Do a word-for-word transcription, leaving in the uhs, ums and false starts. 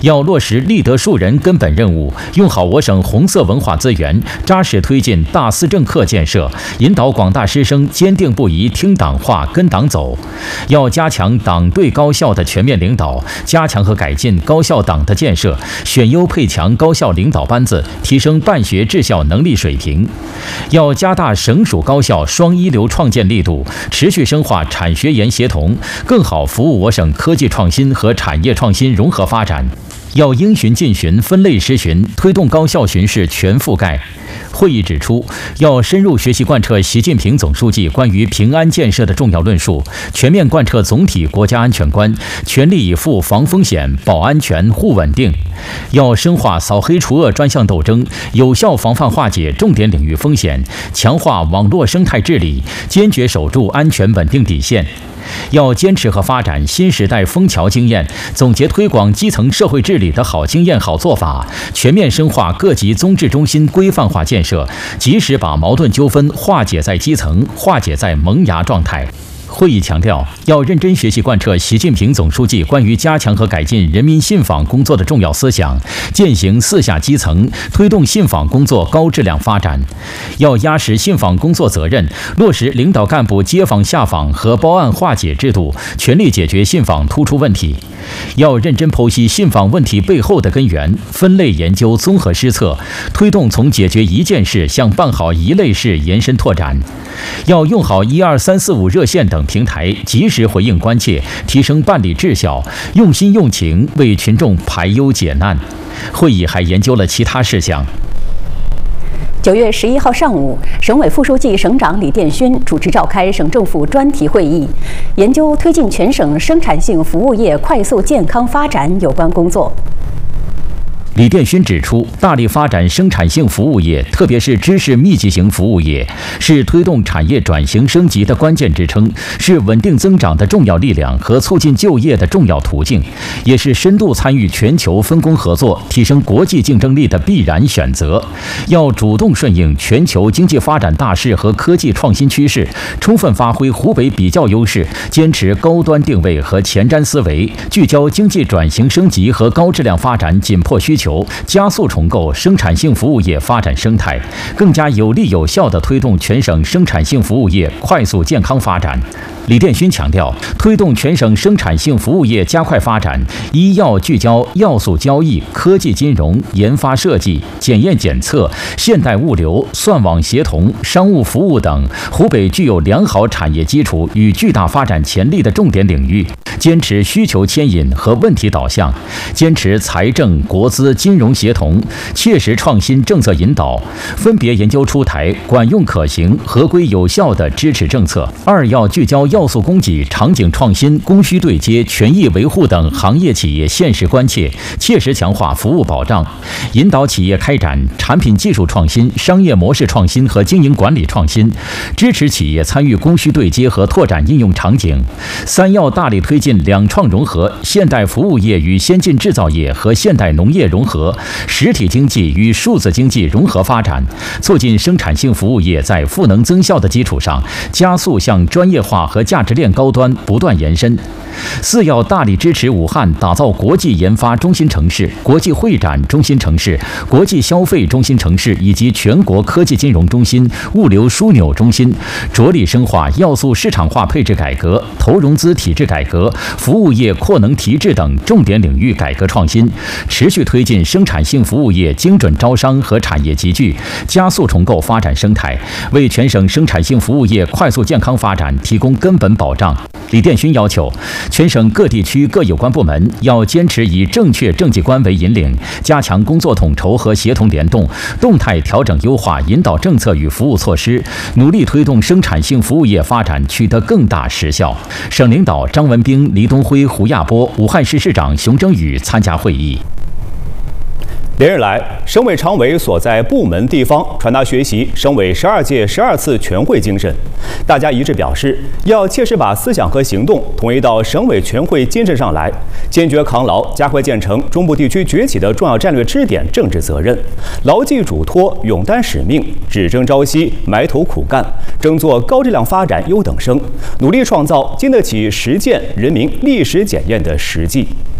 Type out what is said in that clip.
要落实立德树人根本任务，用好我省红色文化资源，扎实推进大思政课建设，引导广大师生坚定不移听党话、跟党走。要加强党对高校的全面领导，加强和改进高校党的建设，选优配强高校领导班子，提升办学治校能力水平。要加大省属高校双一流创建力度，持续深化产学研协同，更好服务我省科技创新和产业创新融合发展。要应循尽循、分类实循，推动高校巡视全覆盖。会议指出，要深入学习贯彻习近平总书记关于平安建设的重要论述，全面贯彻总体国家安全观，全力以赴防风险、保安全、护稳定。要深化扫黑除恶专项斗争，有效防范化解重点领域风险，强化网络生态治理，坚决守住安全稳定底线。要坚持和发展新时代枫桥经验，总结推广基层社会治理的好经验、好做法，全面深化各级综治中心规范化建设，及时把矛盾纠纷化解在基层，化解在萌芽状态。会议强调，要认真学习贯彻习近平总书记关于加强和改进人民信访工作的重要思想，践行四下基层，推动信访工作高质量发展。要压实信访工作责任，落实领导干部接访下访和报案化解制度，全力解决信访突出问题。要认真剖析信访问题背后的根源，分类研究、综合施策，推动从解决一件事向办好一类事延伸拓展。要用好一二三四五热线等平台，及时回应关切，提升办理质效，用心用情为群众排忧解难。会议还研究了其他事项。 九月十一号上午，省委副书记、省长李殿勋主持召开省政府专题会议，研究推进全省生产性服务业快速健康发展有关工作。 李殿勋指出，大力发展生产性服务业，特别是知识密集型服务业，是推动产业转型升级的关键支撑，是稳定增长的重要力量和促进就业的重要途径，也是深度参与全球分工合作、提升国际竞争力的必然选择。要主动顺应全球经济发展大势和科技创新趋势，充分发挥湖北比较优势，坚持高端定位和前瞻思维，聚焦经济转型升级和高质量发展紧迫需求，加速重构生产性服务业发展生态，更加有力有效地推动全省生产性服务业快速健康发展。李殿勋强调，推动全省生产性服务业加快发展，一要聚焦要素交易、科技金融、研发设计、检验检测、现代物流、算网协同、商务服务等湖北具有良好产业基础与巨大发展潜力的重点领域，坚持需求牵引和问题导向，坚持财政、国资、金融协同，切实创新政策引导，分别研究出台管用可行、合规有效的支持政策。二要聚焦要素供给、场景创新、供需对接、权益维护等行业企业现实关切，切实强化服务保障，引导企业开展产品技术创新、商业模式创新和经营管理创新，支持企业参与供需对接和拓展应用场景。三要大力推进两创融合，现代服务业与先进制造业和现代农业融合，实体经济与数字经济融合发展，促进生产性服务业在赋能增效的基础上，加速向专业化和价值链高端不断延伸。四要大力支持武汉打造国际研发中心城市、国际会展中心城市、国际消费中心城市以及全国科技金融中心、物流枢纽中心，着力深化要素市场化配置改革、投融资体制改革、服务业扩能提质等重点领域改革创新，持续推进生产性服务业精准招商和产业集聚，加速重构发展生态，为全省生产性服务业快速健康发展提供根本保障。李殿勋要求，全省各地区各有关部门要坚持以正确政绩观为引领，加强工作统筹和协同联动，动态调整优化引导政策与服务措施，努力推动生产性服务业发展取得更大实效。省领导张文彬、黎东辉、胡亚波、武汉市市长熊征宇参加会议。 连日来，省委常委所在部门地方传达学习省委十二届十二次全会精神，大家一致表示，要切实把思想和行动统一到省委全会精神上来，坚决扛牢加快建成中部地区崛起的重要战略支点政治责任，牢记嘱托，勇担使命，只争朝夕，埋头苦干，争做高质量发展优等生，努力创造经得起实践、人民历史检验的实际。